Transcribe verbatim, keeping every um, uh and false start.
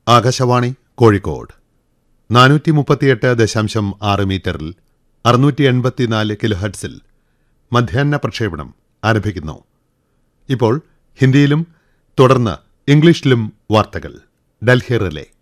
ആകാശവാണി കോഴിക്കോട് നാനൂറ്റി മുപ്പത്തിയെട്ട് ദശാംശം ആറ് മീറ്ററിൽ അറുന്നൂറ്റി എൺപത്തിനാല് കിലോഹെർട്സിൽ മധ്യാഹ്ന പ്രക്ഷേപണം ആരംഭിക്കുന്നു. ഇപ്പോൾ ഹിന്ദിയിലും തുടർന്ന് ഇംഗ്ലീഷിലും വാർത്തകൾ. ഡൽഹി റിലേ.